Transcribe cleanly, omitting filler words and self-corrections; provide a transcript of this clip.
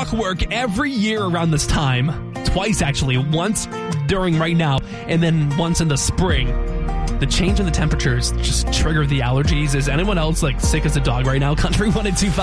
clockwork every year around this time. Twice, actually. Once during right now, and then once in the spring. The change in the temperatures just trigger the allergies. Is anyone else like sick as a dog right now? Country 102.5.